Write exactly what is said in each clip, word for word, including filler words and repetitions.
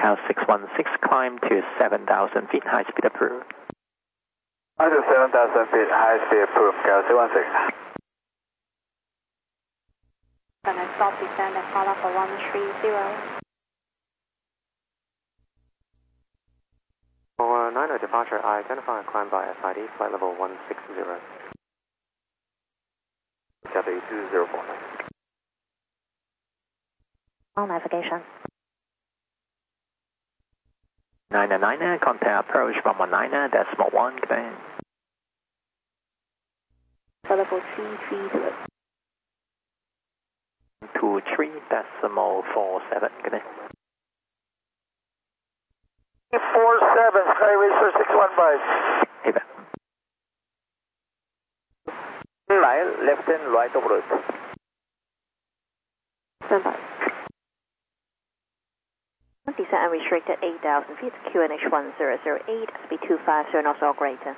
Cal six one six, climb to seven thousand feet, high speed approved. High to seven thousand feet, high speed approved, Cal six one six. Then I stop descend and follow for one three zero. For niner departure, identify and climb by S I D, flight level one six zero. W two zero four. On navigation. niner niner, contact approach one one niner, decimal one, command. For level three three zero. two three decimal four seven, command. four seven, Sky Racer six one five. Hey, back. Line, left and right of road. Stand by. Descent and restricted eight thousand feet, Q N H one zero zero eight, speed two five zero knots or greater.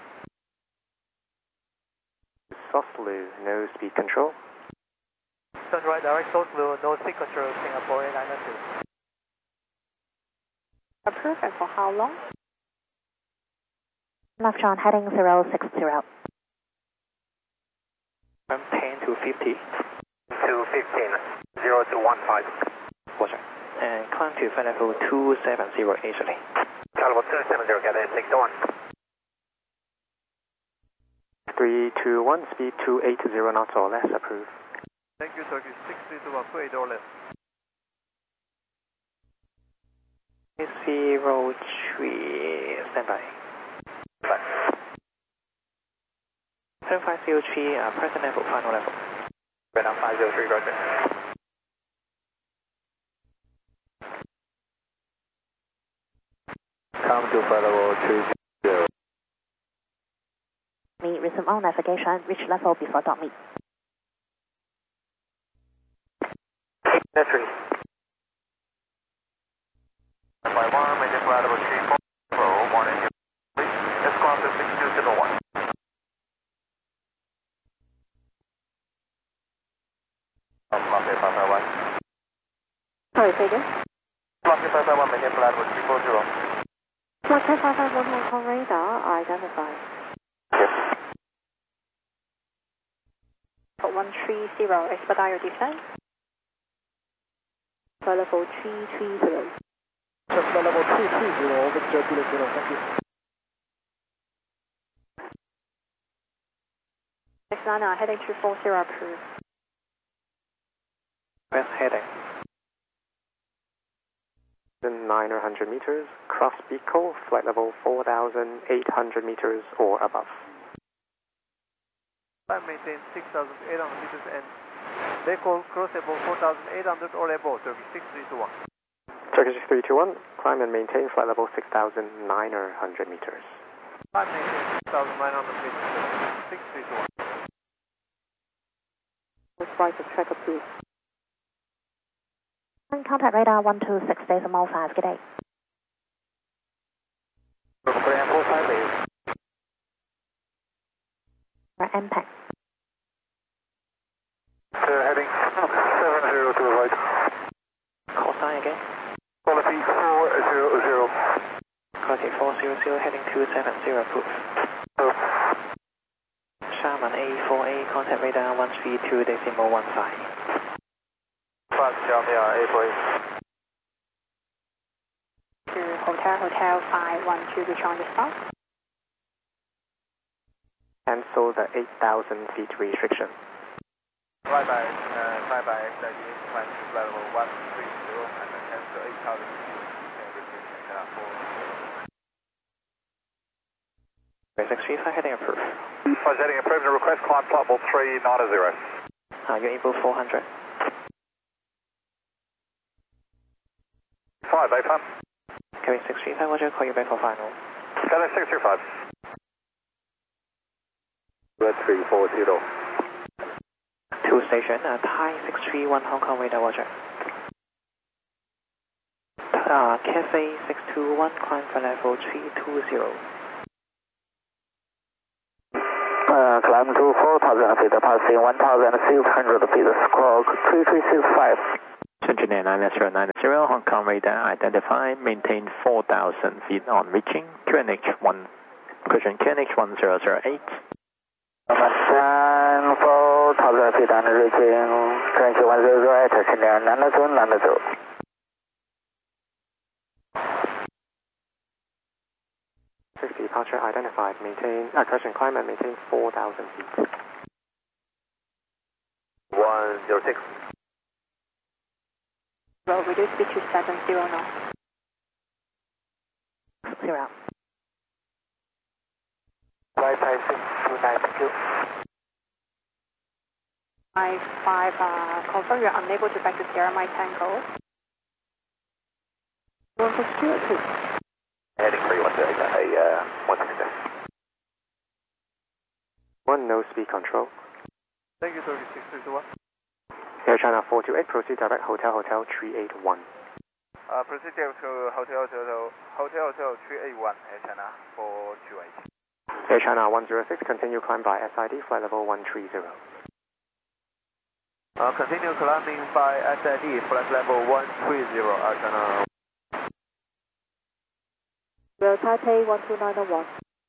Sausaloo, no speed control. Turn right, direct Sausaloo, no speed control, Singapore eight nine two. Approved, and for how long? Left John, heading zero six zero. I'm ten to fifty. two fifteen, zero two one five. Watch out. And climb to flight level two seven zero easily. Level two seven zero, get in six one. three two one, speed two eight zero knots or less, approved. Thank you, Turkish six three two one, two eight or less. Zero three, stand by. seven five zero three, uh, present level, final level. Vietnam five zero three, roger. Come to flight level two zero. Me, resume on navigation, reach level before dot me. Entry. By one, make it flight level three four, one eight zero. Let's climb to six two zero one. Lucky five five one. Sorry, say again? Lucky five five one, make it flight level three four zero. Lucky five five one, Hong Kong radar, identified. Yes. one three zero, expedite your descent. For level three three zero. Flight level two three zero, Victor Kilo Kilo, thank you. six nine nine, heading two four zero, approved. West heading. nine hundred meters, cross Beacle, flight level four thousand eight hundred meters or above. Climb maintain six thousand eight hundred meters and Beacle cross above four thousand eight hundred or above, Turkish six three two one. Turkish three two one, climb and maintain flight level six thousand nine hundred meters. Climb maintain six thousand nine hundred meters, six three two one. Right of track approved. Contact radar one two six decimal five, good day. Grand four five eight. M PAC. Heading seven zero to the right. Call sign again. Quality four zero zero. Quality four zero zero, heading two seven zero, approved. Oh. Sharman A four A, contact radar one three two decimal one five. Five, Xiaomi A four eight. To Hotel Hotel five one two, reach on the spot. Cancel the eight thousand feet restriction. Fly by, uh, fly by X I D, climb to flight level one three zero, and then cancel eight thousand feet and restriction uh, for... six three five, heading approved. Five heading approved, and request climb flight level three nine zero. Uh, you're able four hundred. Five, A pump. Carry six three five, Roger, call you back for final. Got six three five. Red three four zero. Two station, uh, Thai six three one, Hong Kong radar, Roger. Uh, Cathay six two one, climb for level three two zero. Uh, climb to four thousand feet, passing one thousand six hundred feet, squawk three three six five. Sunshine nine zero nine zero, Hong Kong radar identified, maintain four thousand feet on reaching, Q N H one, question Q N H one zero zero eight. Sunshine four thousand feet on reaching, Q N H one zero zero eight, Sunshine nine zero nine zero. Safety departure identified, maintain, uh, correction, climb and maintain four thousand feet. one zero six. Roll, reduce speed to seven zero knots. Clear out. Flight five six two nine two. five five, uh, confirm you're unable to back to Sierra Mike Tango. one six two two. Heading three one zero eight, uh, one six six. One, no speed control. Thank you, thirty-six three two one. Air China four two eight, proceed direct Hotel Hotel three eight one. Uh, proceed to Hotel Hotel Hotel Hotel three eight one, Air China four two eight. Air China one zero six, continue climb by S I D, flight level one three zero. Uh, continue climbing by S I D, flight level one three zero, Air China. Roll Taipei one two nine one.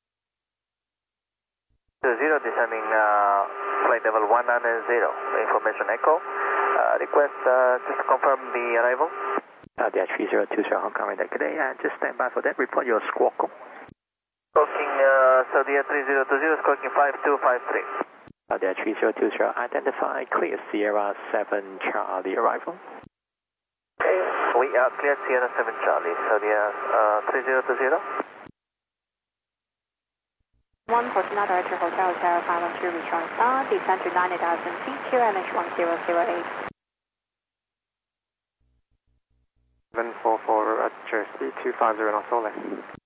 Zero descending uh, flight level one nine zero. Information echo. Uh, request uh, just to confirm the arrival. Saudi three zero two zero, Hong Kong radar. Good day, uh, just stand by for that. Report your squawk. Squawking uh, Saudi three zero two zero, squawking five two five three. Saudi three zero two zero, identify, clear Sierra seven Charlie arrival. Okay, we are clear Sierra seven Charlie, Saudi uh, three zero two zero. one Fortuna Director Hotel Hotel five one two, reach on star, descend to ninety thousand feet, Q N H one zero zero eight. seven four four, Roger, speed two five zero knots or less.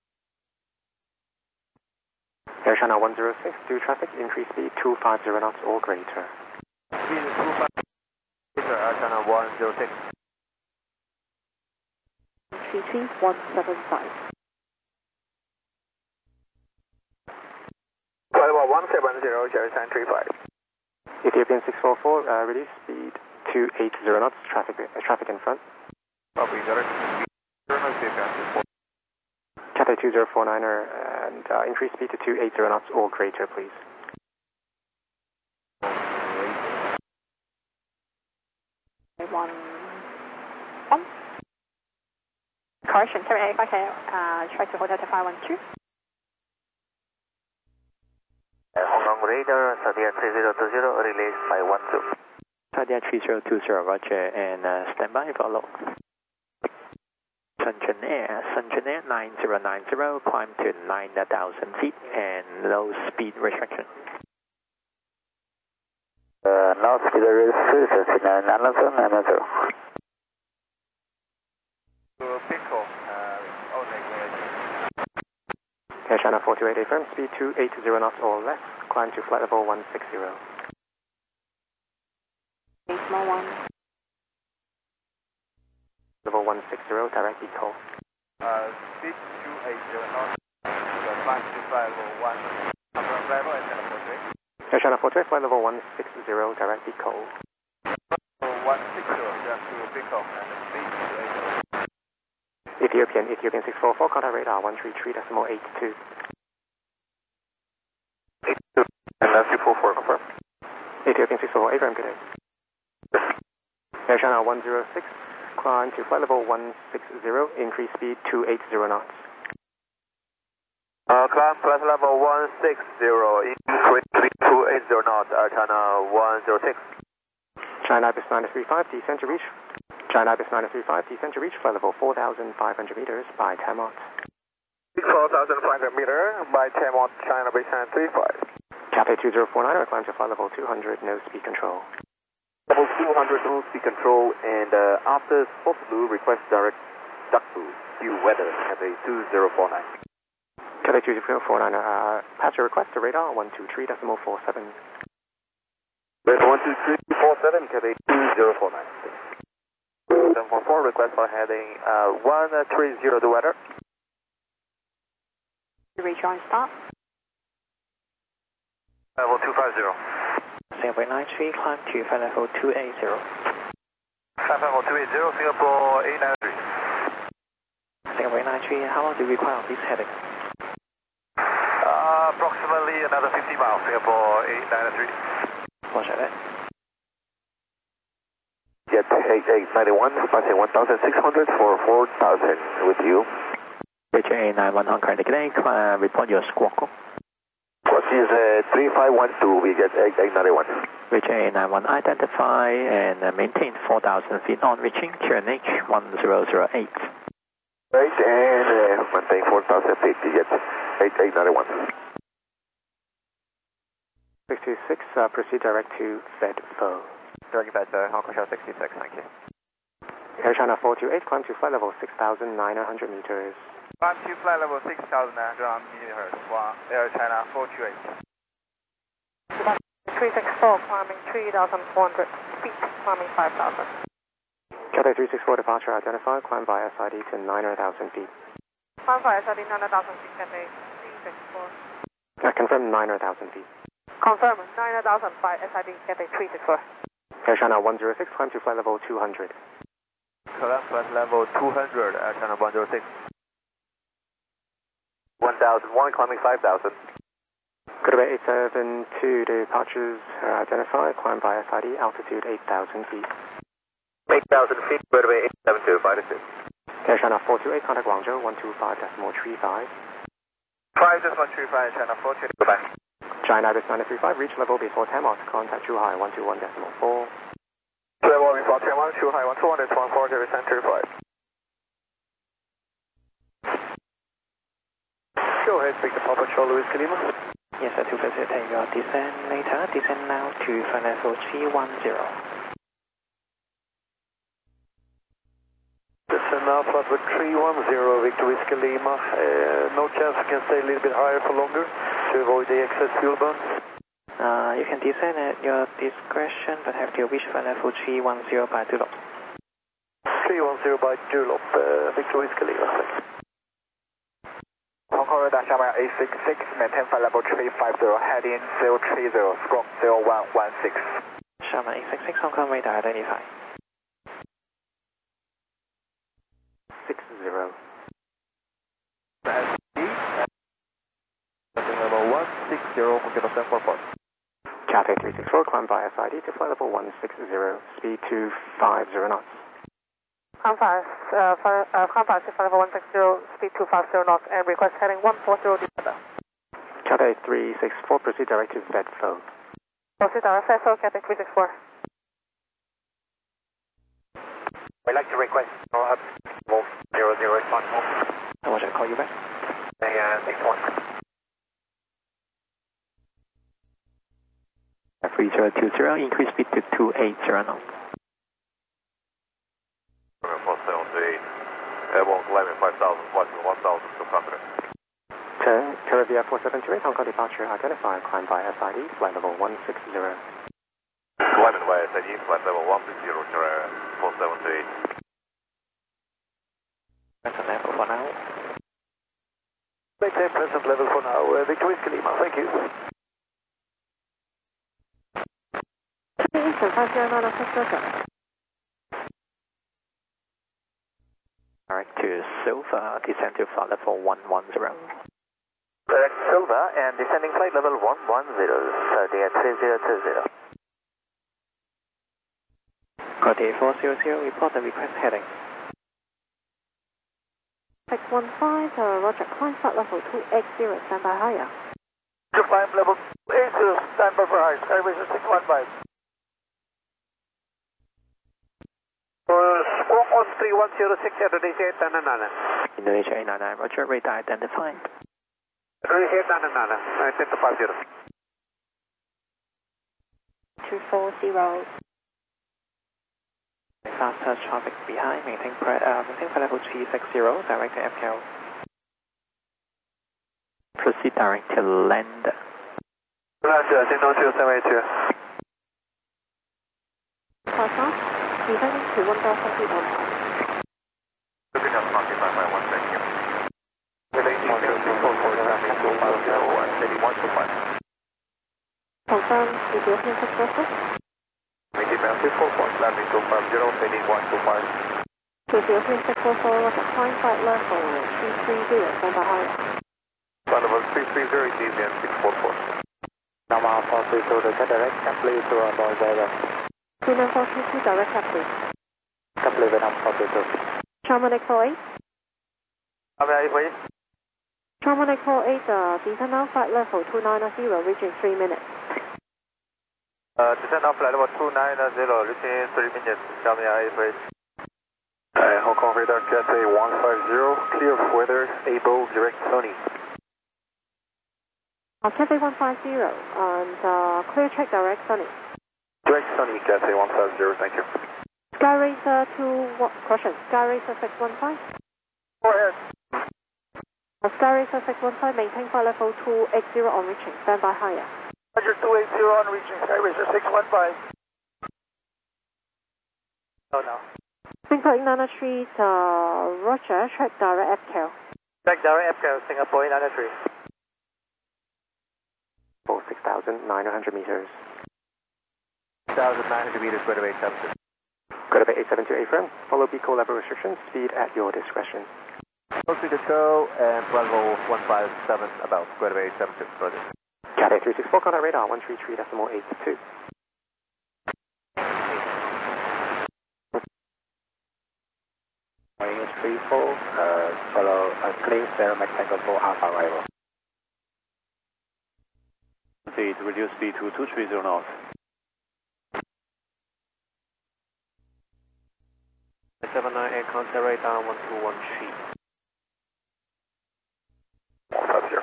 Air China one zero six, do traffic, increase speed two five zero knots or greater. Speed two five zero, Air China one zero six. three three one seven five. Flight level one seven zero, Jerry Sign three five. Ethiopian six four four, uh, reduce speed two eight zero knots, traffic, uh, traffic in front. Copy, direct Cathay two zero four niner, and uh, increase speed to two eight zero knots or greater, please. One, one. Correction, sorry, if I can uh, try to hold out to five one two. Hong Kong radar, Saudi three zero two zero, release by one two. Saudi three zero two zero, Roger, and uh, stand by, follow. Sunshine Air, Sunshine Air nine zero nine zero, climb to nine thousand feet and low speed restriction. Uh, now speed restriction nine zero nine zero. To Pico, uh, only Air China four two eight, affirm, speed two eight zero knots or less, climb to flight level one six zero. Okay, small one. Level one six zero, direct eco. Uh, speed two eight zero knots, the climb to flight level one, upper level and then four three. Air China four two eight, flight level one six zero, direct eco. one six zero, just to Pico, and speed two eight zero. Ethiopian, Ethiopian six four four, contact radar one three three decimal eight two. eight two, and that's two four four, confirm. Ethiopian six four four, affirm, good day. Air China one zero six, climb to flight level one six zero, increase speed two eight zero knots. Uh, climb flight level one six zero, increase speed two eight zero knots, Air China one zero six. China Ibis nine three five, descend to reach. China Ibis nine three five, descend to reach flight level four thousand five hundred meters by ten knots. four thousand five hundred meter by ten knots, China Ibis nine three five. Cathay two zero four niner, climb to flight level two hundred, no speed control. Level two hundred, no speed control, and uh, after Spot Blue, request direct duck blue, due weather, Cathay two zero four nine. Cathay two zero four niner, uh, pass your request to radar one two three decimal four seven. one two three four seven, Cathay two zero four nine. seven four four, request for heading uh, one three zero, the weather. Reach on stop. Level two five zero. Sandwich nine three, climb to flight level two eight zero. five five four two eight zero, Singapore eight nine three. Singapore eight nine three, how long do you require on this heading? Uh, approximately another fifty miles, Singapore eight nine three. Roger that. Jet eight eight nine one, passing one thousand six hundred for four thousand with you. Bridge A nine one Hong Kong today, uh, report your squawk. What is uh, three five one two, we get eight eight nine one. Bridge A nine one, identify and uh, maintain four thousand feet on reaching Q N H one zero zero eight. Right, and uh, maintain four thousand feet, you get eight eight nine one. six two six, uh, proceed direct to Bedford. Direct Bedford, Hong Kong Shell sixty-six, thank you. Air China four two eight, climb to flight level six thousand nine hundred meters. Climb to flight level six thousand nine hundred meters, one, Air China four two eight. three six four, climbing three thousand four hundred feet, climbing five thousand. Cathay three six four departure identified, climb by S I D to nine thousand feet. Climb by S I D nine thousand feet, Cathay three six four. Uh, confirm nine thousand feet. Confirm, nine thousand by S I D, Cathay three six four. Air China one zero six, climb to flight level two hundred. Correct, flight level two hundred, Air China one zero six. one thousand one, climbing five thousand. Goodbye eight seven two, departures uh, identified, climb by S I D, altitude eight thousand feet. eight thousand feet, goodbye eight seven two, five two. Air China four two eight, contact Guangzhou one two five decimal three five. five decimal three five, China four two eight, goodbye. China Ibis nine three five, reach level before ten knots, contact Zhuhai one two one decimal four. Level before ten one, Zhuhai one two one decimal four, zero center five. Go ahead, speak to Papa Charlie Whiskey Lima. Yes, sir, to facilitate your descent later, descend now to flight level three one zero. Descend now, flight level three one zero, Victor Whiskey Lima. Uh, no chance we can stay a little bit higher for longer to avoid the excess fuel burn. Uh, you can descend at your discretion, but have to reach flight level three one zero by Dulop. three one zero by Dulop, uh, Victor Whiskey Lima, thanks. Hong Kong Radar Shanghai eight six six, maintain flight level three five zero, heading zero three zero, squawk zero one one six. Shanghai eight six six, Hong Kong radar identify. six zero. Level one six zero, forget of four four. Cathay three six four, climb by S I D to flight level one six zero, speed two five zero knots. Climb by, uh, flight, uh, climb by flight level one six zero, speed two five zero knots, and request heading one four zero departure. Cathay three six four, proceed direct to Bedford. Proceed direct to Bedford, Cathay three six four. We'd like to request for up zero zero eight one four. I want to call you back. Uh, six one. three zero two zero, increase speed to two eight zero knots. four seven eight, airborne climbing five thousand, flight one thousand two hundred. Turn, Caribbean four seven two eight, Hong Kong departure identified, climb by S I D, flight level one six zero. Climbing by S I D, flight level one six zero, four seven two eight. Present level for now. Maintain present level for now, uh, Victor Whiskey Lima, thank you. Direct to Silva, descend to flight level one one zero. Direct Silva and descending flight level one one zero, thirty at three zero two zero. Cathay four zero zero, report the request heading. six one five, uh, Roger, climb flight level two eight zero, stand by higher. To climb level eight zero, stand by for high, elevation six one five. Squawk on three one zero six, Indonesia eight nine nine. Indonesia eight nine nine, Roger, radar identified. Indonesia eight nine nine, identify zero. two four zero. Faster traffic behind, maintain, pre uh, maintain flight level three six zero, direct to F K L. Proceed direct to land. Roger, signal zero seven eight two. Pass off, descending to one thousand feet on. Looking at market by my one second. Confirm, with European successful. Maintain two four four, landing two five zero, heading one two five. two zero three six four four, climb flight level three three zero, stand by higher. Flight level three three zero, deviant six four four. Normal four three two, the direction please to one point zero. two nine four three two, direct up please. Complete Vietnam four three two. Charmonic four eight. How may I please? Charmonic four eight, uh, descend now flight level two nine zero, reaching three minutes. Uh, descend now flight level two nine zero, reaching three minutes. How may I please? Uh, Hong Kong radar Cathay one five zero, clear of weather, able, direct Sony. Uh, Cathay one five zero, and uh, clear check direct Sunny. Direct Sony, Cathay one five zero, thank you. Sky Racer two, what, question, Sky Racer six one five. Go ahead. Uh, Sky Racer six one five, maintain flight level two eight zero on reaching, stand by higher. Roger two eight zero on reaching, Sky Racer six one five. Oh no. Singapore nine three, uh, Roger, check direct F C A L. Check direct F C A L, Singapore nine three. For six thousand nine hundred meters. six thousand nine hundred meters, weather eight seven two. Weather eight seven two affirm. Follow Pico level restrictions, speed at your discretion. Full speed to go, and flight level one five seven, about, weather eight seven two, roger. Cathay three six four, contact radar one three three decimal eight two. Minus three four, uh, follow a clear fair rectangle for Alpha arrival. Speed, reduce speed to two three zero knots. seven nine eight, contact radar one two one three. one five zero.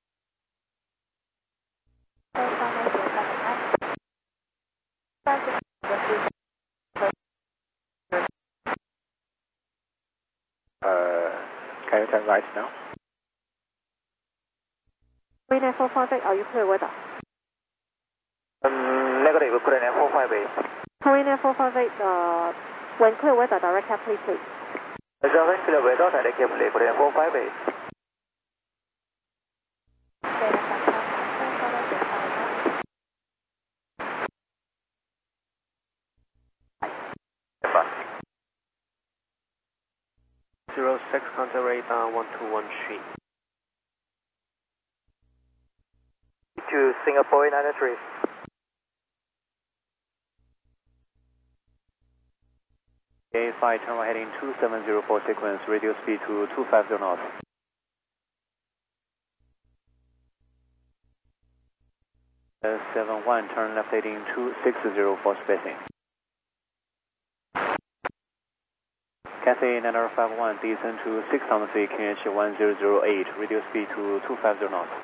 Uh, can you turn right now? three nine four five eight, are you clear weather? Um, negative, clear nine four five eight. three nine four five eight, uh, when clear weather, direct F please, please. Reserving clear weather, direct F clear nine four five eight. zero six, contact radar one two one three. To Singapore nine three. A five, turn right heading two seven zero for sequence, radio speed to two five zero knots. Uh, seven one, turn left heading two six zero for spacing. Cathay nine five one, descend to six thousand feet, K H one zero zero eight, radio speed to two five zero knots.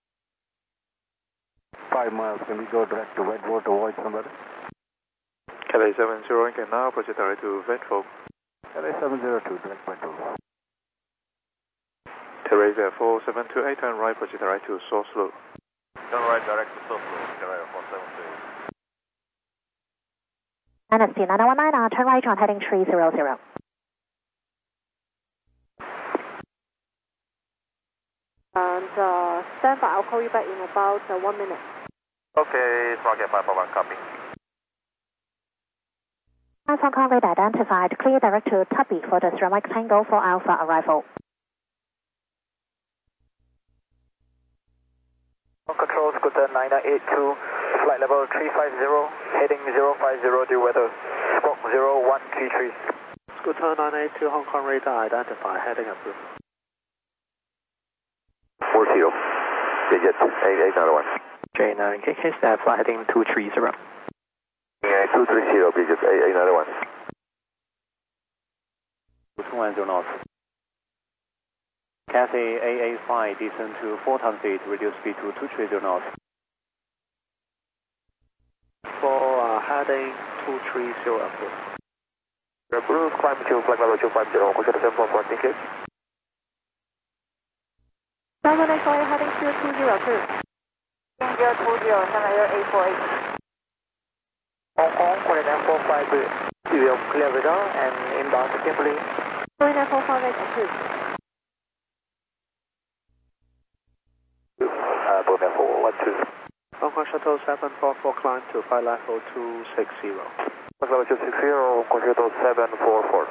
Five miles, can we go direct to Redwood to avoid somebody? Cathay seven zero, can now proceed direct to Redwood. Cathay seven zero two, direct Redwood. Teresa four seven two eight, turn right, proceed direct to Source Loop. Turn right, direct to Source Loop, Teresa four seven two eight. N S T nine one nine, uh, turn right on heading three zero zero. And uh, stand by, I'll call you back in about uh, one minute. Okay, Market five four one, copy. Hong Kong radar identified, clear direct to Tubby for the ceramic tango for Alpha arrival. Control Scooter nine nine eight two, flight level three five zero, heading zero five zero due weather, squawk zero one three three. Scooter nine eight two, Hong Kong radar identified, heading approved. four zero, digit eight eight nine one. J nine K K, staff flight heading two three zero. Yeah, two three zero, digit eight eight nine one. two one zero knots. Cathay A A five, descend to four thousand feet, reduce speed to two three zero knots. For uh, heading two three zero approved. Approved, climb to flight level two five zero, consider seven four four, thank you. seven eight four eight, heading two two zero two. zero two zero, seven eight four eight. Hong Kong, nine four five eight. You will clear weather and inbound carefully. three nine four five eight approved. Uh, Bowman four one two. Hong Kong Shuttle seven four four, climb to flight level two six zero. Level two six zero, consider seven four four.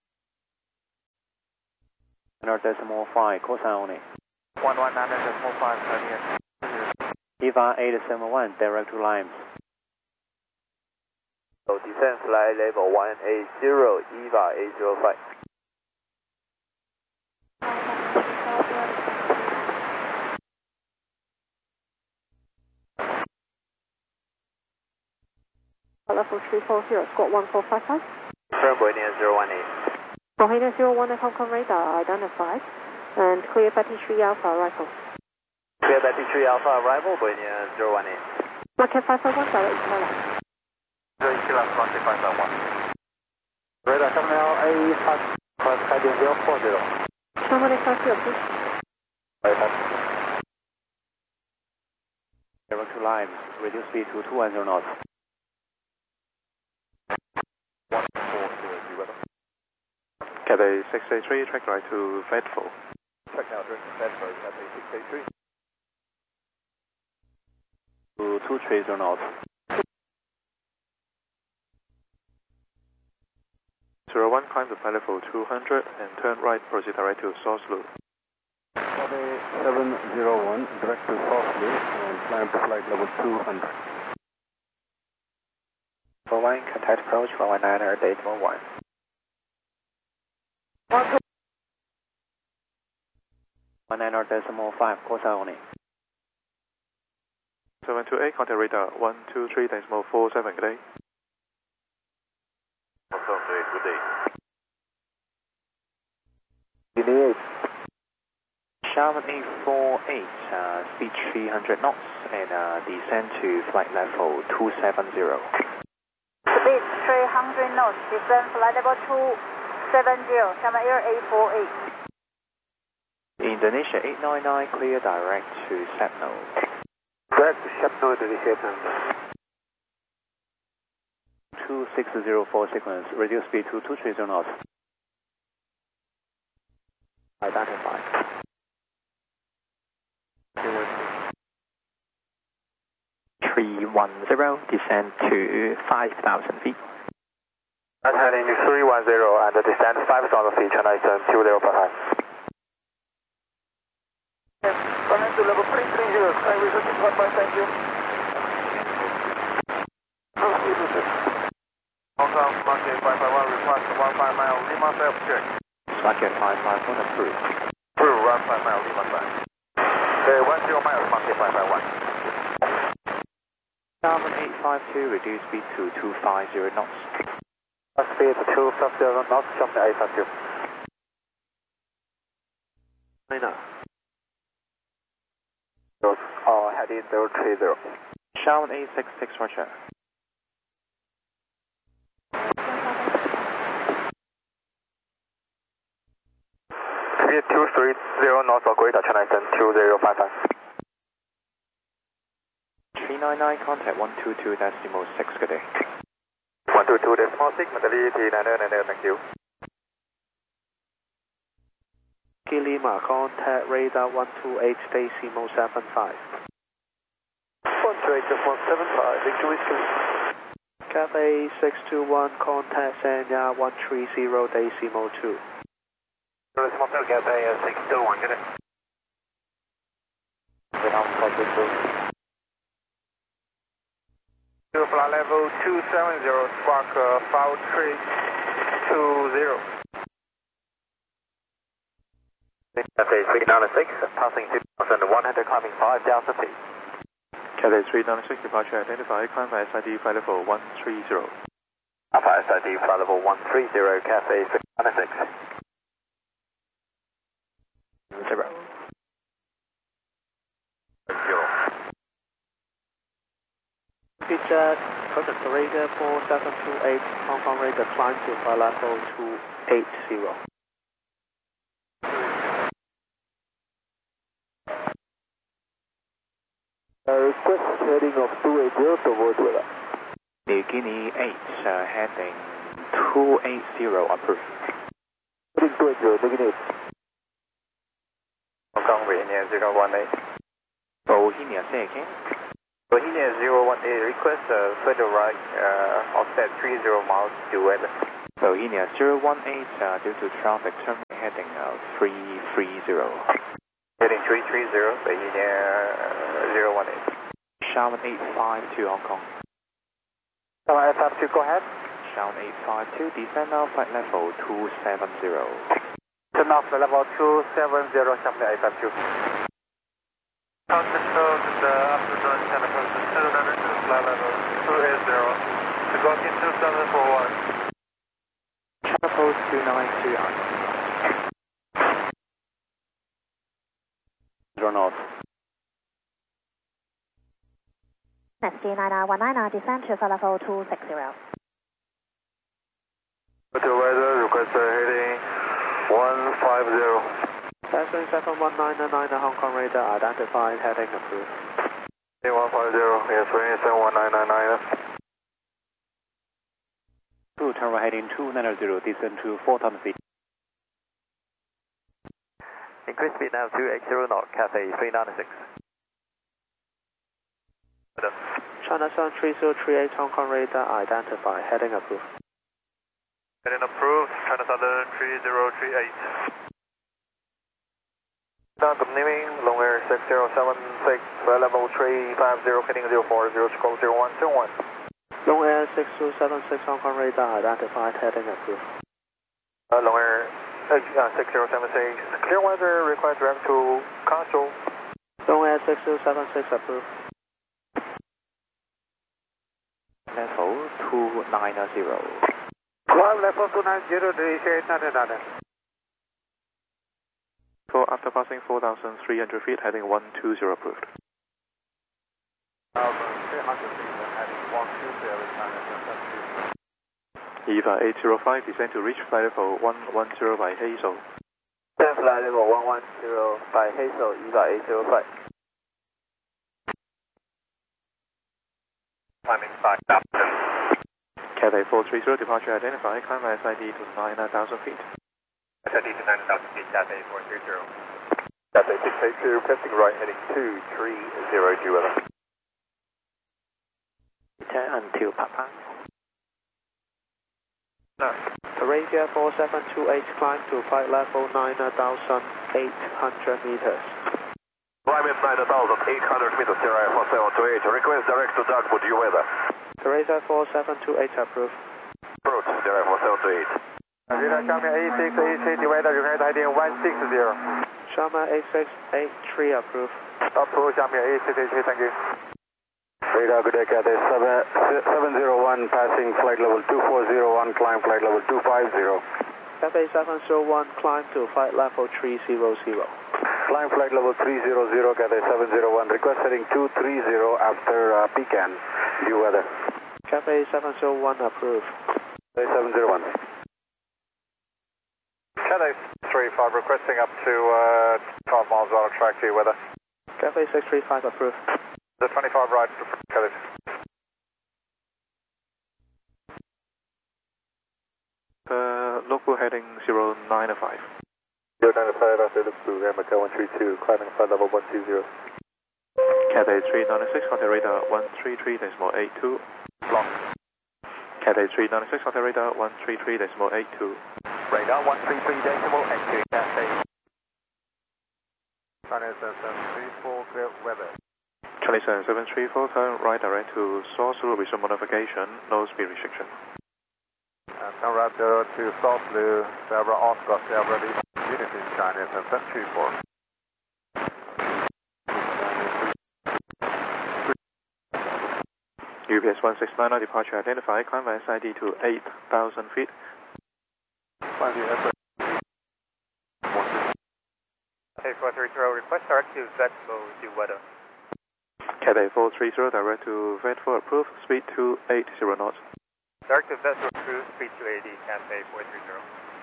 nine decimal five, cosine only. one one nine decimal five, Canadian. EVA eight seven one, direct to Limes. So descent flight level one eight zero, EVA eight zero five. Level three four zero, squawk one four five five. Confirm Bohemian zero one eight. Bohemian zero one eight, Hong Kong radar identified. And clear Betty three Alpha arrival. Clear Betty three Alpha arrival, Bohemian zero one eight. Market five five one, direct to Thailand. zero Kilo, Market five five one. Radar terminal A five, cross heading zero four zero. Terminal A five zero, please. Direct to Limes, reduce speed to two one zero knots. Cathay six eight three, track right to Faithful. Track now, direct to Faithful, Cathay six eight three. To two three zero knots. zero one, climb to flight level two hundred and turn right, proceed direct to source loop. Cathay seven zero one, direct to source loop and climb to flight level two hundred. four one, contact approach one one nine or decimal one. one nine or decimal five, cosine only. seven two eight, contact radar one two three decimal four seven, good day. Good day. Delay eight. Sharman eight four eight, uh, speed three hundred knots and uh, descend to flight level two seven zero. Speed three hundred knots, descend flight level two seven zero, Sharman Air eight four eight. Indonesia eight nine nine, clear direct to Sapno. Direct to Sapno, Indonesia eight two six zero four sequence, reduce speed to two three zero knots. Identify. three one zero, descend to five thousand feet. And heading three one zero and descend five thousand feet, China Eastern two zero five five. Coming to level three three zero, sky research department, thank you. Hong Kong, Market five five one, request one five mile, Lima self check. Market five five one approved. Through one five mile, Lima side. Okay, one zero miles, Market five five one. Sharman eight five two, reduce speed to two five zero knots. Speed two five zero knots, Sharman eight five two. China. Uh, heading zero three zero. Sharman eight six six, roger. Speed two three zero knots or greater, China Eastern two zero five five. three nine nine, contact one two two decimal six, good day. one two two decimal six, modality nine nine nine, thank you. Lima, contact radar one two eight decimal seven five. one two eight decimal seven five, Victor Whiskey. Cathay six two one, contact Sanya one three zero decimal two. Decimal two, Cathay six two one, good day. To flight level two seven zero, spark uh, five three two zero. Cathay three ninety-six, passing two thousand one hundred, climbing five thousand feet. Cathay three ninety-six, departure identified, climb by S I D flight level one three zero. Alpha S I D flight level one three zero, Cathay three ninety-six. Zero. Zero. Speedjet, contact radar four seven two eight, Hong Kong radar, climb to flight level two eight zero. Uh, request heading of two eight zero to avoid weather. New Guinea eight, uh, heading two eight zero, approved. Heading two eight zero, New Guinea eight. Hong Kong, Bohemian zero one eight. Bohemia, say again. Bohemia zero one eight, request uh, further right, uh, offset three zero miles to weather. Bohemia zero one eight, uh, due to traffic, turn right heading uh, three three zero. Heading three three zero, Bohemia uh, zero one eight. Shaman eight five two Hong Kong. Shaman eight five two, go ahead. Shaman eight five two, descend now flight level two seven zero. Turn off level two seven zero, Shaman eight five two. South Control, this is uh, afternoon ten o'clock, two nine two, flight level two eight zero. To go in two seven four one. Chapel two nine two nine. Zero north. S D nine nine one nine, descend to flight level two six zero. To weather, request uh, heading one five zero. Cessna seven one nine nine, Hong Kong radar identified, heading approved. Heading one five zero, yes, range seven one nine nine nine. Two, turn right heading two nine zero, descend to four thousand feet. Increase speed now to eight zero knot, Cathay three ninety-six. China Sun three zero three eight, Hong Kong radar identified, heading approved. Heading approved, China Southern three zero three eight. Now continuing, long air six zero seven six, flight level three five zero, heading zero four zero, stroke zero one zero one. Long Air six two seven six, Hong Kong radar identified, heading approved. Uh, long Air uh, six zero seven six, clear weather, request direct to console. Long Air six two seven six approved. Level two nine zero. Climb level two nine zero, initiate nine nine. So after passing four thousand three hundred feet, heading one two zero approved. one thousand three hundred feet, heading one two zero, Eva eight zero five, descend to reach flight level one one zero by Hazel. Descend flight level one one zero by Hazel, Eva eight zero five. Climbing five thousand. Cathay four three zero, departure identified, climb S I D to nine thousand feet. S I D to nine thousand feet, Cathay four three zero. Cathay six eight two, pressing right, heading two three zero, G weather. Return until Papa. No. Arabia four seven two eight, climb to flight level nine thousand eight hundred meters. Climb in nine thousand eight hundred meters, Sierra four seven two eight, request direct to Dogwood, G weather. Arabia four seven two eight approved. Approach, Sierra four seven two eight. Arena Xiaomi A six eight six, weather, request I D one six zero. Xiaomi eight six eight three approved. Approve Xiaomi A six eight three, thank you. Radar, good day, Cathay seven zero one, passing flight level two four zero one, climb flight level two five zero. Cathay seven zero one, climb to flight level three zero zero. Climb flight level three zero zero, Cathay seven zero one, request heading two three zero after uh, Pecan, due weather. Cathay seven zero one approved. Cathay seven zero one. Cathay three five, requesting up to uh, twelve miles out of track, due weather. Cathay six three five approved. The twenty-five right, Cathay. Uh, local heading zero nine five. zero nine five after the program, Macau one three two, climbing flight level one two zero. Cathay three ninety-six, contact radar one three three decimal eight two. Block. Cathay three ninety-six, contact radar one three three decimal eight two. Radar one three three decimal eight two, Cathay. China seven seven three four, clear weather. China seven seven three four, turn right direct to source through resume modification, no speed restriction. Uh, turn right zero to South Blue, Sierra Oscar, Sierra Unity, China seven seven three four. U P S one six nine nine, departure identified, climb S I D to eight thousand feet. Cathay four three zero, request direct to Vetco, due weather. Cathay four three zero, direct to Vetco, approved, speed two eighty knots. Direct to Vetco, approved, speed two eighty, Cathay four three zero.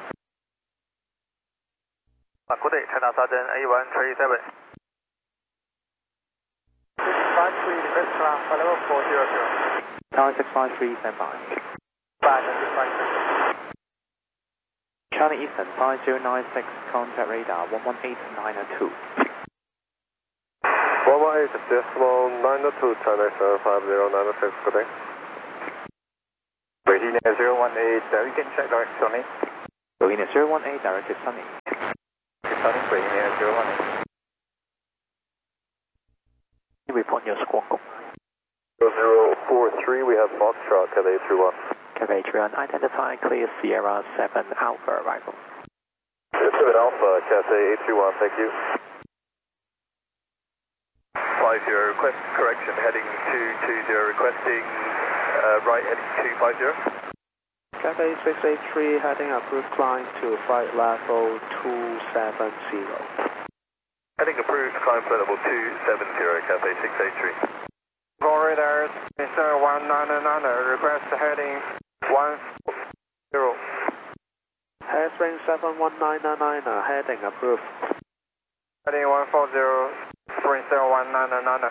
Uh, good day, China Southern A one three seven. five three, request ground, flight level four zero zero. Tower six five three, stand by. Five, six five three. Charlie Eastern five zero nine six, contact radar one one eight nine two. one one eight decimal nine two, China seven five zero nine six, good day. Bohemia zero one eight, uh, you can check direct Sunny. Bohemia zero one eight, directed Sunny. Sunny, Bohemia zero one eight. Report your squawk. zero four three, we have Foxtrot, Cathay three one. Cathay three one, identify clear Sierra seven Alpha arrival. seven Alpha, Cathay eight three one, thank you. five zero, request correction, heading two two zero, requesting uh, right heading two five zero. Cathay six eight three, heading approved, climb to flight level two seven zero. Heading approved, climb flight level two seven zero, Cathay six eight three. Radar, Mister one nine nine, request heading one zero. Hairspring seven one nine nine nine, heading approved. Heading one four zero, Spring zero one nine nine.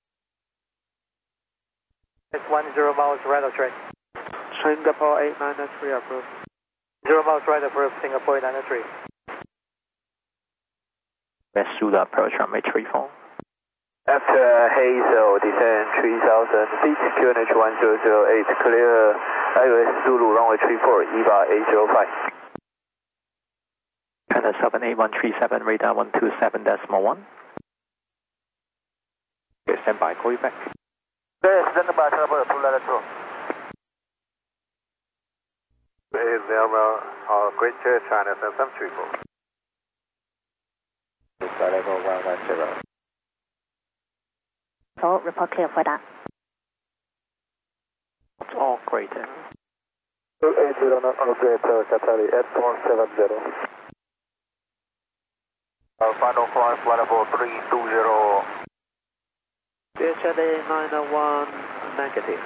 It's one zero miles radar track. Singapore eight nine three approved. Zero miles right approved, Singapore eight nine three. West Zulu approach runway three four. After Hazel, descend three thousand feet, Q N H one zero zero eight, clear I O S Zulu runway three four, E V A eight zero five. China seven eight one three seven, radar one two seven decimal one. Okay, stand by, call you back. Yes, stand by, trouble, two letter two. Is Zero, uh, Great Chair, China seven seven three four. Flight level one one zero. So, report clear for that. It's all great. two eight zero, not operator, Qatari at four seven zero. Uh, final climb, flight level three two zero. D H L A nine one, negative.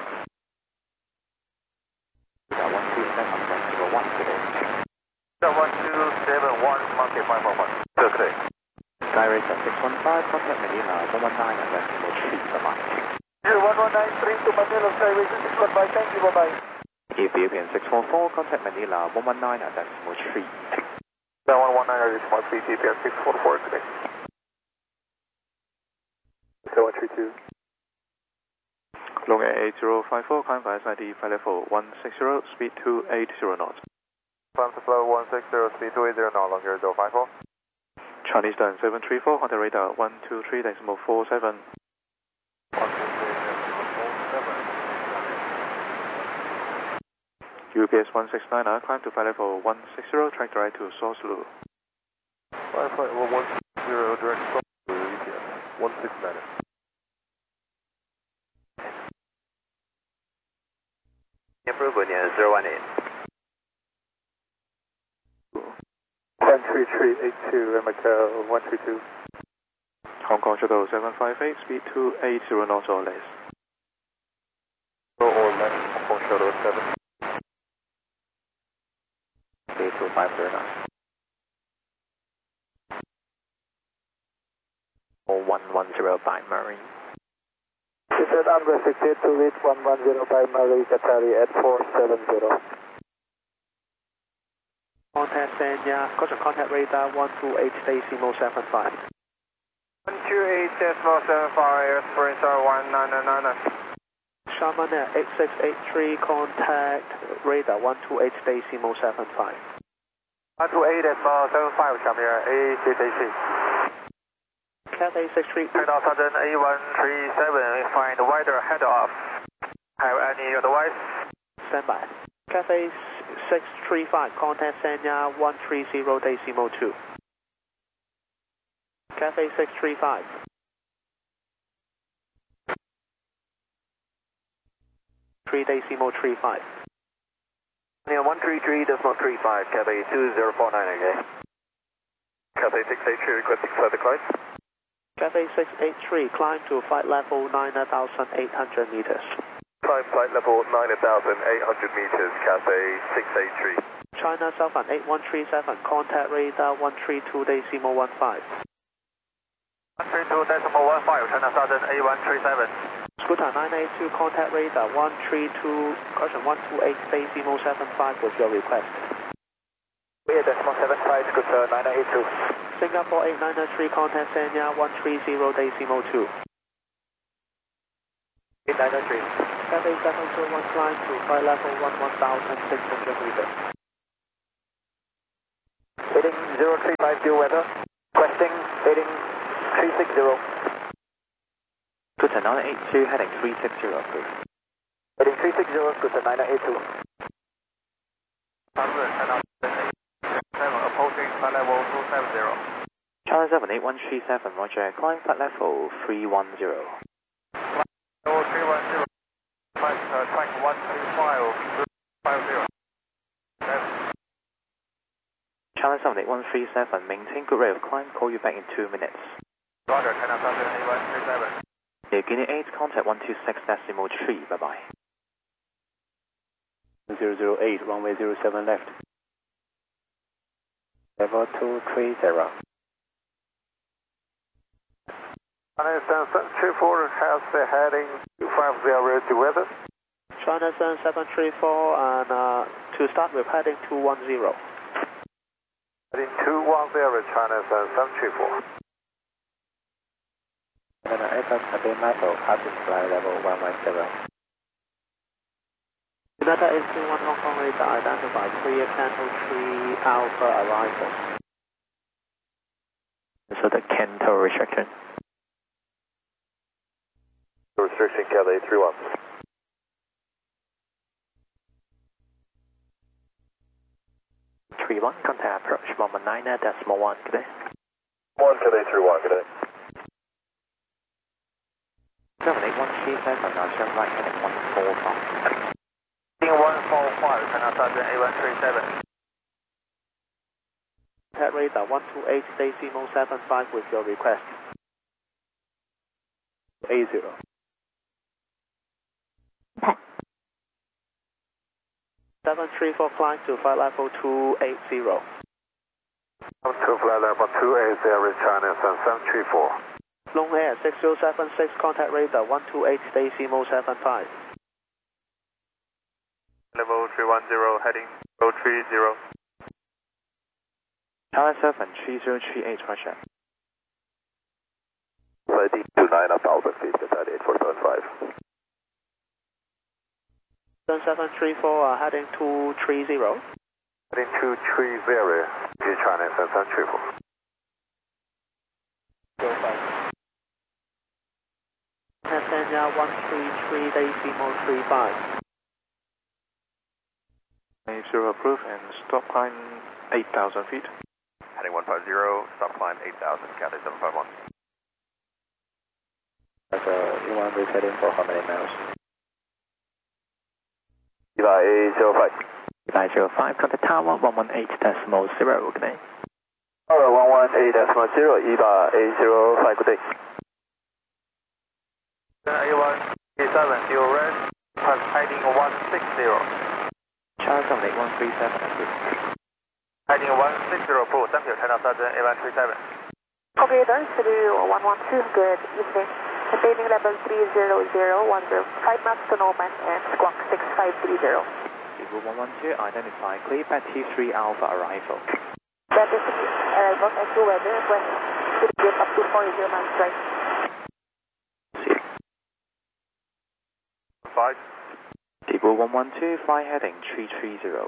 one two seven one zero one today. one two seven one, monkey five one one. Okay. Direct six one five, contact Manila one one nine and decimal three for Mike. one one nine three to Manila, Skyway six one five, thank you, bye bye. Ethiopian six four four, contact Manila one one nine and decimal three. one one nine, decimal three, Ethiopian six four four today. seven one three two. Long Air eight zero five four, climb via S I D, flight level one six zero, speed two eight zero knots. Climb to flight one six zero, speed two eight zero knots, Long Air zero five four. Chinese down seven three four, Honda radar one two three decimal four seven. one two three decimal four seven. U P S one six nine, climb to flight level one six zero, track direct to Source Lu. Flight flight level one six zero, direct stop to U P S one six nine. Approve zero one eight. one three three eight two, Macau one three two. Hong Kong Shuttle seven five eight, speed two eight zero knots or less. Or less, Hong Kong Shuttle seven. eight two five zero nine. Or one one zero by Marine. This is Amber six eight two eight one one zero by Marine, Qatari at four seven zero. Contact Sanya, caution contact radar one two eight decimal seven five. one two eight decimal seven five, Spring one nine nine nine. Sharman Air eight six eight three, contact radar one two eight decimal seven five. one two eight decimal seven five, Sharman Air A six eight three. Cathay six three. China Southern A one three seven, find wider head off. Have any advice? Stand by. Cathay six three five, contact Sanya one three zero decimal two. Cathay six three five. three decimal three five. Yeah, one three three decimal three five, Cathay two zero four nine, okay. Cathay six eight three, requesting further climb. Cathay six eight three, climb to flight level nine thousand eight hundred meters. Climb flight level nine thousand eight hundred meters, Cathay six eight three. China Southern eight one three seven, contact radar one three two decimal one five. one three two decimal one five, China Southern A one three seven. Scooter nine eight two, contact radar one three two, caution one two eight decimal seven five was your request. Yeah, decimal seven five, Scooter nine eight two. Singapore eight nine three, contact Sanya one three zero decimal two. eight nine three. Cathay seven two one, climb to flight level one one thousand six hundred meters. Heading zero three five zero weather. Questing heading three six zero. Good to nine eight two, heading three six zero, approved. Heading three six zero, good to nine eight two. Approaching flight level two seven zero. China seven eight one three seven, roger, climb flight level three one zero. Level three one zero, track, uh, track one two five zero. China seven eight one three seven, maintain good rate of climb, call you back in two minutes. Roger, China seven eight one three seven. Yeah, Guinea eight, contact one two six decimal three, bye bye. zero zero eight, runway zero seven left. Level two three zero. China seven three four has the heading two five zero to weather. China seven three four, and uh, to start with heading two one zero. Heading two one zero, China seven three four. China aircraft cabin master, passing flight level one one zero. United eight two one Hong Kong radar identified three Canto three Alpha arrival. So the Canto restriction. Restriction Cathay three one. three one, contact approach one one nine decimal one, good day. one Cathay three one, good day. seven eight one three seven, now turn right heading one four five. one four five, China seven eight one three seven. Head radar one two eight decimal seven five with your request. A zero. seven three four, climb to flight level two eight zero. Come to flight level two eight zero, China seven three four. Long Air six zero seven six, contact radar one two eight decimal seven five. Level three one zero, heading zero three zero. China seven three zero three eight, roger. Heading to nine thousand feet, thirty-eight four seven five. seven three four, uh, heading two three zero. Heading two three zero, China seven three four. Tanzania one three three decimal three five. eight zero approved and stop climb eight thousand feet. Heading one five zero, stop climb eight thousand, Cathay seven five one. That's a E one resetting for how many miles? Eva A zero five. Eva zero five, contact tower one one eight decimal zero, good day. Tower one one eight decimal zero, Eva A zero five, good day. A one A seven, zero red, heading one six zero. China seven eight one three seven, approved. Heading one six zero, full, thank you, China seven eight one three seven. Okay, done, Studio one one two, good evening. Maintaining level three zero zero one zero, five knots to Norman and squawk six five three zero. Eagle one one two, identify clear back T three Alpha arrival. That is the arrival at two weather when to get up to four zero miles right. Five. Eagle one one two, fly heading three three zero.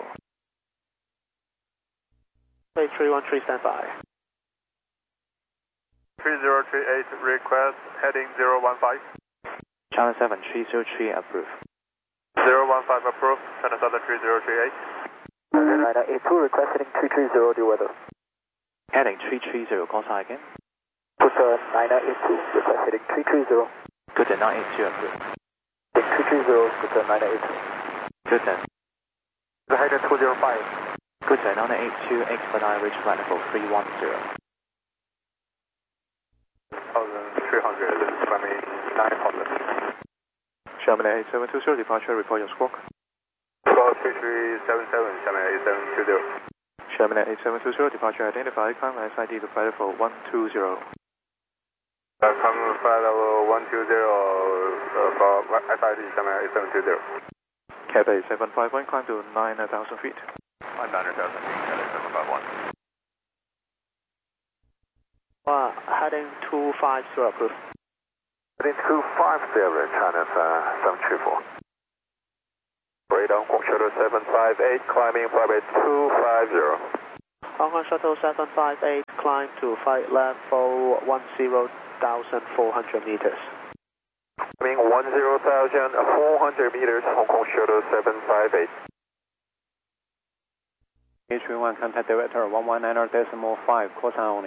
Wait, three one three, stand by. three zero three eight, request heading zero one five. China seven three zero three, approved. zero one five approved, China seven three zero three eight. China eight two, request heading three three zero, the weather. Heading three three zero, call sign again. Pusa nine eight two, request heading three three zero. Good to nine eight two, approved. Heading three three zero, good to nine eight two. Good then. Heading two zero five. Good to nine eight two, expedite reach flight level three one zero. three hundred, climbing nine hundred. Xiamen eight seven two zero, departure, report your squawk. Squawk three three seven seven, Xiamen eight seven two zero. Xiamen eight seven two zero, departure identified, climb S I D to flight level one two zero. Uh, come flight level one two zero uh, for S I D, Xiamen eight seven two zero. Cathay seven five one, climb to nine thousand feet. nine thousand feet, Cathay seven five one. Uh, heading two five zero, approved. Heading two five zero, China's uh, seven three four. Radar, Hong Kong Shuttle seven five eight, climbing flight two five zero. Hong Kong Shuttle seven five eight, climb to flight level one zero thousand four hundred meters. Climbing one zero thousand four hundred meters, Hong Kong Shuttle seven five eight. H V one, contact director one one nine decimal five, call sign only.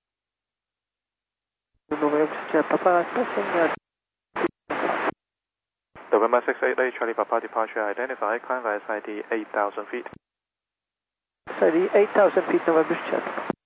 November six eight eight, Charlie Papa departure identified, climb via S I D eight thousand feet. S I D eight thousand feet, November check.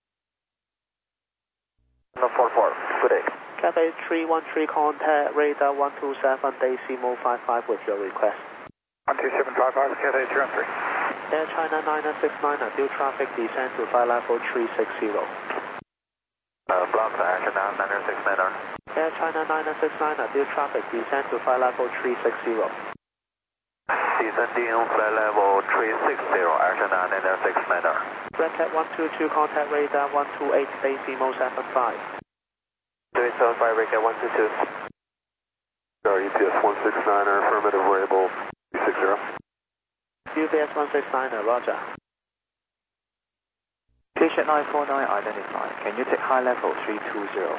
No four four, good day. Cathay three one three, contact radar one two seven, decimal five five with your request. one two seven five five, Cathay three one three. Air China nine six nine, due traffic descend to flight level three six zero. Uh, block Air China nine six nine. Air China nine six nine, due traffic descend to flight level three six zero. Descending flight level three six zero, Air China nine six nine. Red Cat one two two, contact radar one two eight, decimal seven five. two eight seven five, Red Cat one two two. E P S one six nine, affirmative, variable three six zero. U B S one six nine, roger. Station nine four nine identified. Can you take high level three two zero?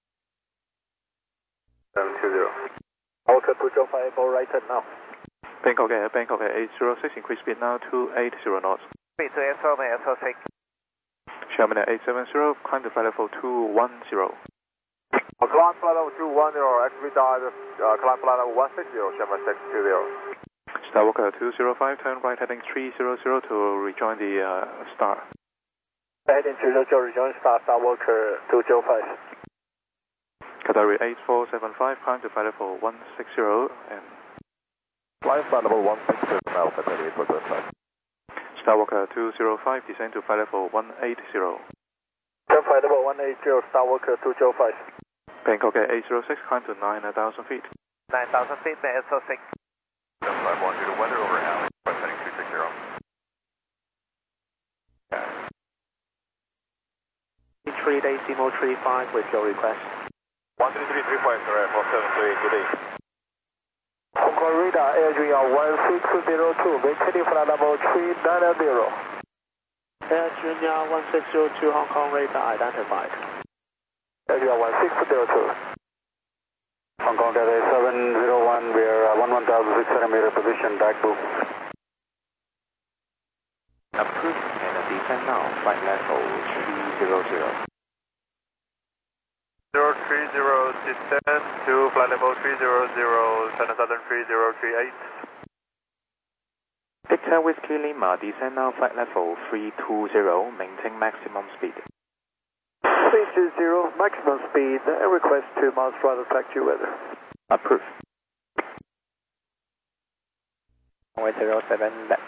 seven two zero. Okay, put your five right turn now. Bangkok Air, Bangkok Air eight zero six, increase speed now two eight zero knots. Speed to S O seven, S O six. Sherman Air eight seven zero, climb to flight level two one zero. Climb flight level two one zero, actually died, uh, climb flight level one six zero, Sherman six two zero. Starwalker two zero five, turn right heading three zero zero to rejoin the uh, Star. Heading three zero zero, rejoin Star, Starwalker two zero five. Qatari eight four seven five, climb to flight level one six zero and Flight flight level one six zero now, Qatari eight four seven five. Starwalker two zero five, descend to flight level one eight zero. Turn flight level one eight zero, Starwalker two zero five. Bangkok Air eight zero six, climb to nine thousand feet. nine thousand feet, S O six. five one due to weather over Alley, heading two six zero. three decimal three five with your request. one three three three five, correct, four seven two eight, good day. Hong Kong radar, Air Junior one six zero two, maintaining flight level three nine zero. Air Junior one six zero two, Hong Kong radar identified. Air Junior one six zero two. Hong Kong Cathay seven zero one, we are uh, one thousand six hundred meter position, back book. Approved and a descend now, flight level three zero zero. zero three zero, descend to flight level three zero zero, China Southern three zero three eight. Victor Whiskey Lima, descend now, flight level three two zero, maintain maximum speed. three two zero, maximum speed, I request two miles further taxi weather. Approved. one zero seven left.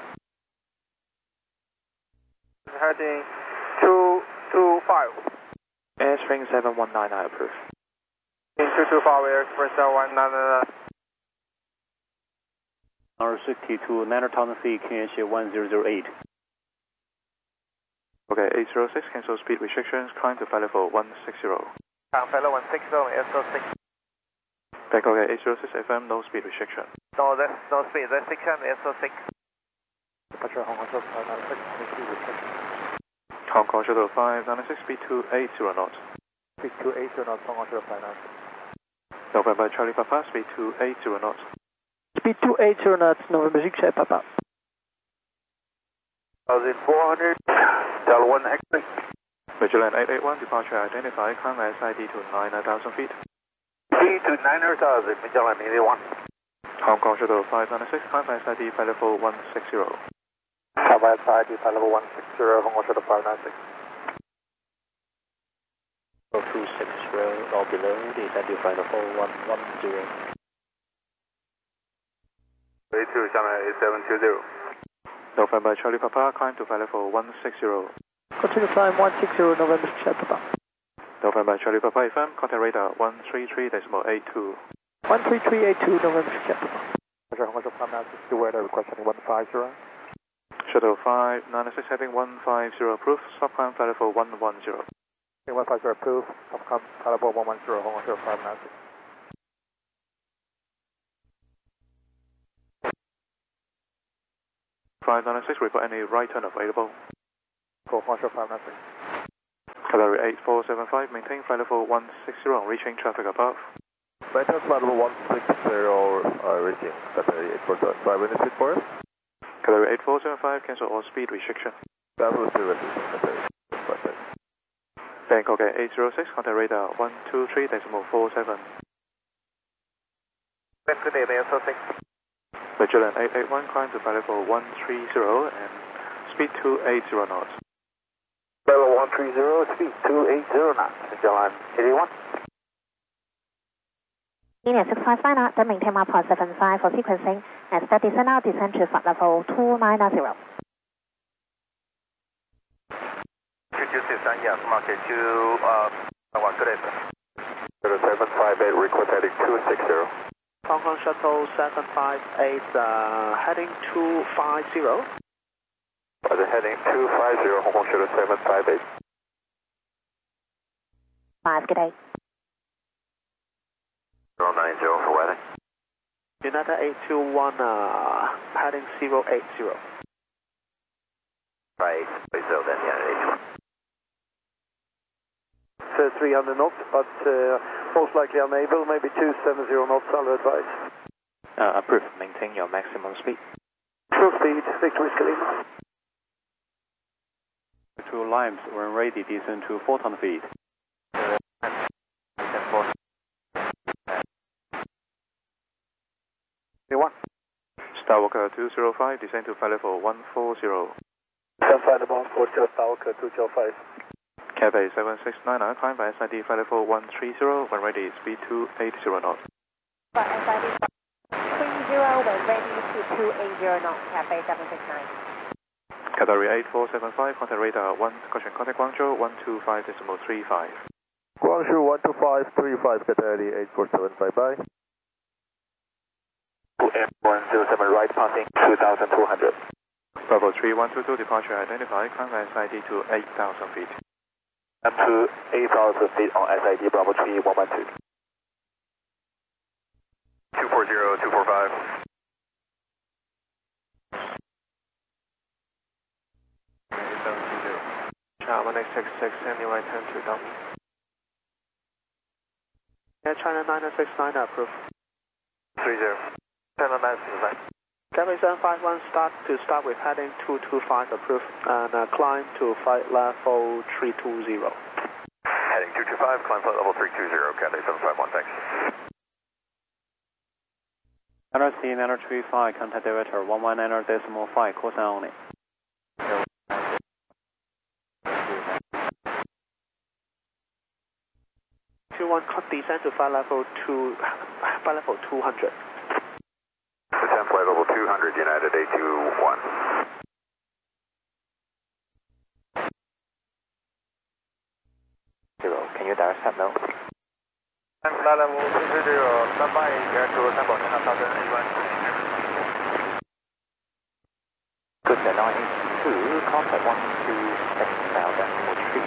Heading two two five. Airstream seven one nine nine approved. In two two five, Airstream seven one nine nine. R sixty-two, nine thousand feet, K H one zero zero eight. Okay, eight zero six, cancel speed restrictions, climb to flight level one six zero. Climb flight level one six zero, S O six. Bangkok Air eight zero six F M, no speed restriction. No, that's no speed, restriction, S O six. Departure Hong Kong Shuttle five nine six, speed restriction. Hong Kong Shuttle five nine six, speed two eight zero knots. Speed two eight zero knots, Hong Kong Shuttle five nine six. November Charlie Papa, speed two eight zero knots. Speed two eight zero knots, November Victor Papa. one thousand four hundred, Delta one exit. Vigilant eight eight one, departure identified, climb S I D to nine thousand feet. three to nine thousand, Vigilant eight eight one. Hong Kong Shuttle five nine six, climb S I D flight level one six zero. Climb S I D flight level one six zero, Hong Kong Shuttle five nine six. two six zero or below, descend to flight level one one zero. A two, Shanghai eight seven two zero. November Charlie Papa, climb to flight level one six zero. Continue climb one six zero, November Charlie Papa. November Charlie Papa F M, contact radar one three three decimal eight two. one three three eight two, November Charlie Papa. Roger, Hong Kong Shuttle five nine six, to weather requesting one five zero. Shuttle five nine six, heading one five zero approved, stop climb flight level one one zero. one five zero approved. Upcom, level one one zero, Hong Kong zero five nine six. five nine six, report any right turn available. Go Hong Kong zero five nine six. Category eight four seven five, maintain flight level one sixty on reaching traffic above. Maintain flight level one sixty, uh, reaching Category eight four seven five, any speed for us? Category eight four seven five, cancel all speed restriction. That will be restriction, Category five six. Bangkok at eight zero six, contact radar one two three decimal four seven. Good day, eight zero six. Magellan eight eight one, climb to flight level one three zero and speed two eighty knots. Level one three zero, speed two eighty knots. Magellan eight eight one. Linear six five five knot, then maintain one point seven five for sequencing and steady descent now descend to flight level two nine zero. two two six nine, yes, market two, uh, one, good day, sir. seven five eight, request heading two six zero. Hong Kong Shuttle seven five eight, uh, heading two five zero. Roger, heading two five zero, Hong Kong Shuttle seven five eight. five, good day. zero nine zero for weather. United eight two one, uh, heading zero eight zero. Right, so then, yeah, eight two one. So three hundred knots, but uh, most likely unable, maybe two seventy knots, I'll advise. Uh, approved. Maintain your maximum speed. Full speed, Victor Whiskey Lima. Two limes, when ready, descend to fourteen feet. one. Starwalker two zero five, descend to flight level one four zero. Descend flight level one four zero, Starwalker two zero five. Cathay seven six nine nine, climb by S I D flight level one three zero, when ready, speed two eighty knots. For S I D three zero, when ready, speed two eighty knots, Cathay seven six nine. Category eight four seven five, contact radar one, caution, contact Guangzhou one two five decimal three five. Guangzhou one two five three five, Category eight four seven five, bye. M one zero seven, right passing two thousand two hundred. Bravo three one two two, departure identified, climb by S I D to eight thousand feet. Up to eight thousand feet on S I D, Bravo three one one two. two four zero, two four five. China eight six six, any right hand to dump. Air China nine six nine, approved. three zero. China nine six nine. Cathay seven five one, start to start with heading two two five, approved, and uh, climb to flight level three two zero. Heading two two five, climb flight level three two zero, Cathay seven five one, thanks. N R C nine three five, contact director one one nine decimal five, call sign only. two one, descend to flight level two, flight level two hundred. Descend flight level two hundred, United eight two one. Zero. Can you direct step now? And flight level two zero, stand by, air to Sample, one thousand eight one. Good day, nine eight two, contact one two six now, decimal three.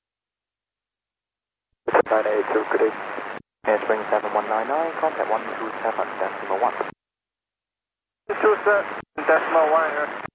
nine eight two, good day. Airspring seven one nine nine, contact one two seven decimal one. two seven decimal one.